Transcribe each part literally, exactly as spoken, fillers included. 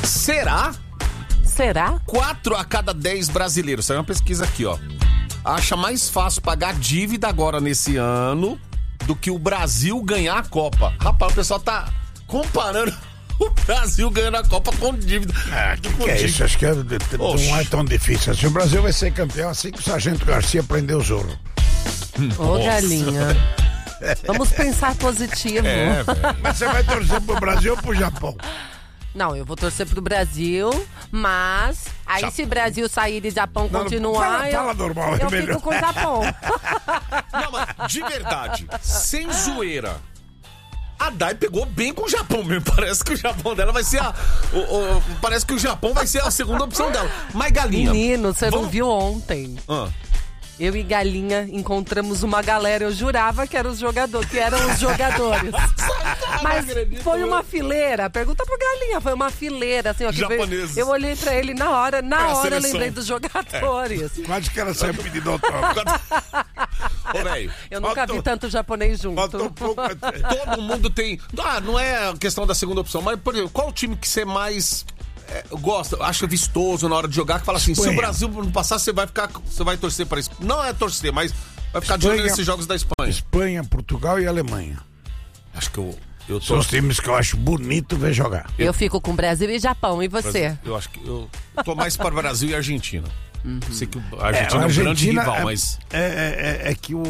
Será? Será? Quatro a cada dez brasileiros, saiu uma pesquisa aqui, ó, acha mais fácil pagar dívida agora nesse ano do que o Brasil ganhar a Copa. Rapaz, o pessoal tá comparando o Brasil ganhando a Copa com dívida. Ah, que, que é isso? Acho que é, não é tão difícil assim. O Brasil vai ser campeão assim que o Sargento Garcia prendeu o Zorro. Ô, Galinha. Vamos pensar positivo. É, mas você vai torcer pro Brasil ou pro Japão? Não, eu vou torcer pro Brasil, mas aí Japão. Se Brasil sair e Japão não, continuar, fala, eu, fala normal, eu é melhor. fico com o Japão. Não, mas de verdade, sem zoeira, a Dai pegou bem com o Japão mesmo. Parece que o Japão dela vai ser a... O, o, parece que o Japão vai ser a segunda opção dela. Mas, Galinha... Menino, você vamos... não viu ontem? Ah. Eu e Galinha encontramos uma galera, eu jurava que eram os jogadores, que eram os jogadores. Mas foi uma fileira, pergunta pro Galinha, foi uma fileira, assim, ó. Que japoneses. Veio, eu olhei pra ele na hora, na é hora eu lembrei dos jogadores. É. Quase que ela saiu pedindo autógrafo. Ô, velho. Eu nunca Faltou. vi tanto japonês junto. Um pouco... Todo mundo tem... Ah, não é questão da segunda opção, mas, por exemplo, qual o time que você mais... É, gosta, acha vistoso na hora de jogar, que fala assim, Espanha. Se o Brasil não passar, você vai ficar, você vai torcer para isso. Não é torcer, mas vai ficar de olho nesses jogos da Espanha. Espanha, Portugal e Alemanha. Acho que eu, eu tô... São os times que eu acho bonito ver jogar. Eu, eu fico com Brasil e Japão, e você? Eu acho que eu tô mais para o Brasil e Argentina. Uhum. Sei que a Argentina é, a Argentina é um grande rival, é, mas... É, é, é que o...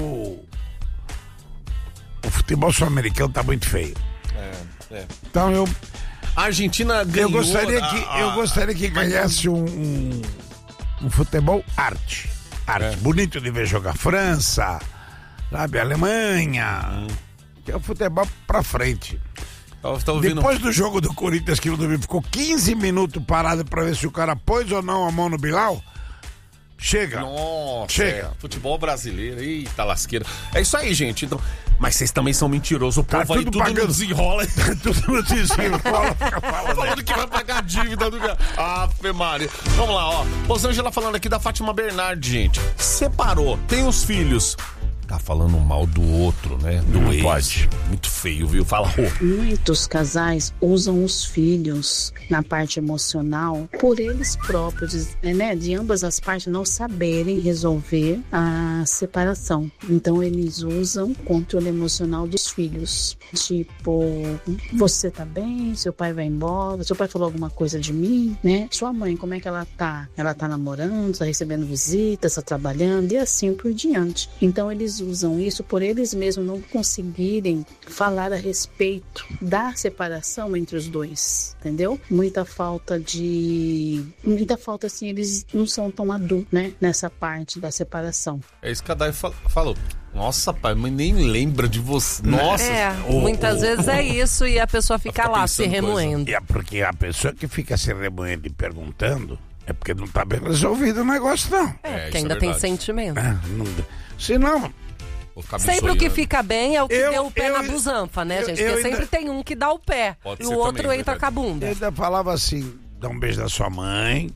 O futebol sul-americano tá muito feio. É, é. Então eu... A Argentina ganhou... Eu gostaria que, a, a, eu gostaria que ganhasse um, um, um futebol arte. Arte. É. Bonito de ver jogar. França, sabe? Alemanha. Hum. Que é o futebol pra frente. Depois do jogo do Corinthians, que o Domingo ficou quinze minutos parado pra ver se o cara pôs ou não a mão no Bilal. Chega. Nossa, Chega. É. Futebol brasileiro. Eita lasqueira. É isso aí, gente. Então... Mas vocês também são mentirosos. O povo tá aí tudo, tudo no desenrola. Tudo no desenrola. Falando, falando que vai pagar dívida. Do... Afe Maria. Vamos lá, ó. Rosângela falando aqui da Fátima Bernardi, gente. Separou, tem os filhos. Tá falando mal do outro, né? Do Não ex. Pode. Muito feio, viu? Fala, oh. Muitos casais usam os filhos na parte emocional por eles próprios, né? De ambas as partes não saberem resolver a separação. Então eles usam o controle emocional dos filhos. Tipo, você tá bem? Seu pai vai embora? Seu pai falou alguma coisa de mim, né? Sua mãe, como é que ela tá? Ela tá namorando, tá recebendo visitas, tá trabalhando e assim por diante. Então eles usam isso por eles mesmos não conseguirem falar a respeito da separação entre os dois, entendeu? Muita falta de... Muita falta, assim, eles não são tão adultos, né? Nessa parte da separação. É isso que a Dai falou. Nossa, pai, mas nem lembra de você. Nossa. É, oh, muitas oh, vezes oh. é isso e a pessoa fica, fica lá se remoendo. Coisa. É porque a pessoa que fica se remoendo e perguntando é porque não tá bem resolvido o negócio, não. É, é porque ainda é tem sentimento. É, não... Se não... Sempre o que fica bem é o que eu, deu o pé eu, na busanfa, né, eu, gente? eu, Porque eu sempre ainda... tem um que dá o pé Pode e o outro também, entra verdade. com a bunda. Eu ainda falava assim, dá um beijo da sua mãe,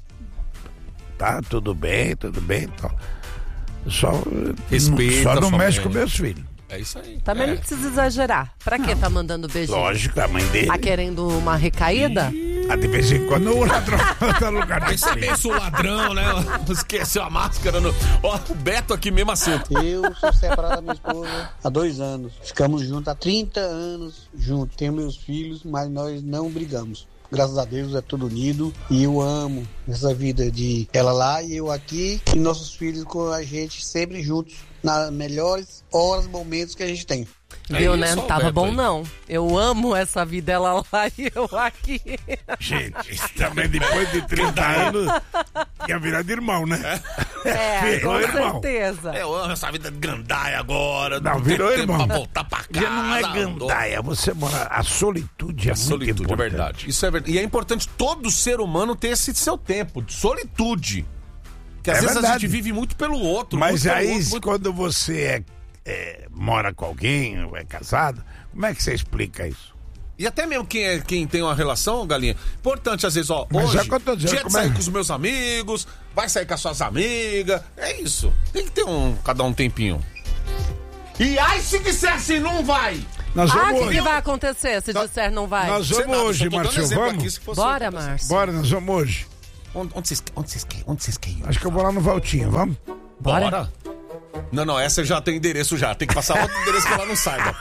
tá, tudo bem, tudo bem, então. Só, Respeita só não mexe mãe. Com meus filhos. É isso aí. Também é. não precisa exagerar. Pra que tá mandando beijinho? Lógico, a mãe dele. Tá querendo uma recaída? Ah, de vez em quando o ladrão tá no lugar desse. Pensa o ladrão, né? Esqueceu a máscara. No... Ó, o Beto aqui mesmo assim. Eu sou separado da minha esposa há dois anos. Ficamos juntos há trinta anos juntos. Temos meus filhos, mas nós não brigamos. Graças a Deus é tudo unido e eu amo essa vida de ela lá e eu aqui e nossos filhos com a gente sempre juntos nas melhores horas, momentos que a gente tem. Viu, né? Não tava bom, não. Eu amo essa vida, ela lá e eu aqui. Gente, isso também depois de trinta anos ia virar de irmão, né? É, virou com irmão. certeza. Eu amo essa vida de gandaia agora. Não, virou tempo irmão. Pra voltar pra casa. Já não é gandaia, você mora... A solitude é a muito solitude, importante. é verdade. Isso é verdade. E é importante todo ser humano ter esse seu tempo de solitude. Que às é vezes verdade. a gente vive muito pelo outro. Mas muito aí, outro, muito... quando você é, é, mora com alguém, ou é casado, como é que você explica isso? E até mesmo quem, é, quem tem uma relação, Galinha, importante às vezes, ó, Mas hoje, é que eu tô dizendo, dia de como é? sair com os meus amigos, vai sair com as suas amigas, é isso. Tem que ter um, cada um tempinho. E aí se disser assim, não vai. Nós Ah, vamos o que, hoje. que vai acontecer se disser não vai? Nós Sei vamos nada, hoje, só tô dando Márcio, exemplo vamos? aqui, se fosse Bora, outra pessoa. Márcio. Bora, nós vamos hoje. Onde, onde, vocês, onde, vocês, querem- onde vocês querem ir? Acho que eu vou lá no Valtinho, vamos? Bora. Não, não, essa já tem endereço já. Tem que passar outro endereço que ela não saiba.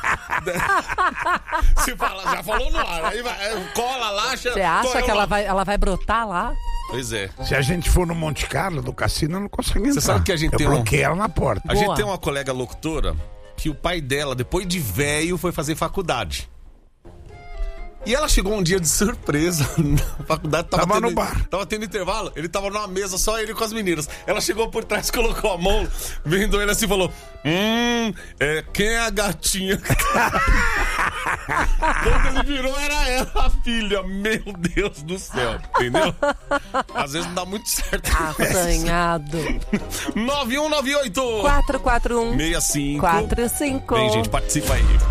Se fala, já falou no ar. Aí vai, cola lá. Você acha que ela vai, ela vai brotar lá? Pois é. Se a gente for no Monte Carlo, do cassino, não consegue entrar. sabe que a gente eu tem um- bloqueei ela na porta. A Boa. gente tem uma colega locutora que o pai dela, depois de velho, foi fazer faculdade. E ela chegou um dia de surpresa na faculdade. Tava, Tava tendo, no bar. Tava tendo intervalo. Ele tava numa mesa, só ele com as meninas. Ela chegou por trás, colocou a mão, vendo ele assim e falou: Hum, é, quem é a gatinha? Quando ele virou, era ela, a filha. Meu Deus do céu. Entendeu? Às vezes não dá muito certo. Assanhado. nove um nove oito quatro quatro um seis cinco quatro cinco. Vem, gente, participa aí.